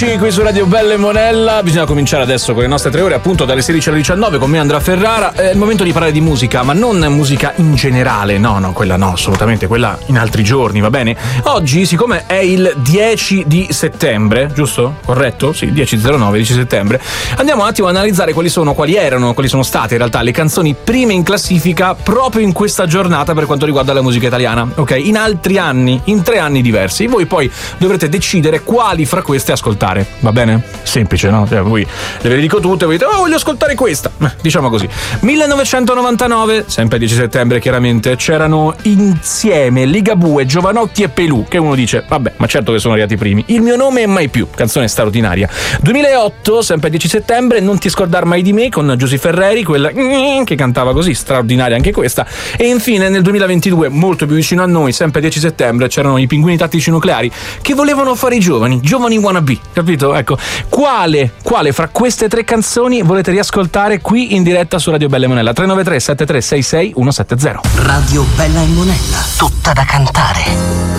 Qui su Radio Bella e Monella bisogna cominciare adesso con le nostre 3 ore, appunto dalle 16 alle 19 con me Andrea Ferrara. È il momento di parlare di musica, ma non musica in generale, no, quella no, assolutamente, quella in altri giorni, va bene? Oggi, siccome è il 10 di settembre, giusto? Corretto? Sì, 10/09, 10 settembre, andiamo un attimo a analizzare quali sono state in realtà le canzoni prime in classifica proprio in questa giornata per quanto riguarda la musica italiana, ok? In altri anni, in 3 anni diversi. Voi poi dovrete decidere quali fra queste ascoltare. Va bene? Semplice, no? Voi ve le dico tutte, voi dite, voglio ascoltare questa. Diciamo così. 1999, sempre 10 settembre chiaramente, c'erano insieme Ligabue, Giovanotti e Pelù, che uno dice, vabbè, ma certo che sono arrivati i primi. Il mio nome è mai più, canzone straordinaria. 2008, sempre 10 settembre, Non ti scordar mai di me, con Giusy Ferreri, quella che cantava così, straordinaria anche questa. E infine nel 2022, molto più vicino a noi, sempre 10 settembre, c'erano i Pinguini Tattici Nucleari, che volevano fare i giovani wannabe. Capito? Ecco, quale fra queste 3 canzoni volete riascoltare qui in diretta su Radio Bella e Monella? 393 7366 170. Radio Bella e Monella, tutta da cantare.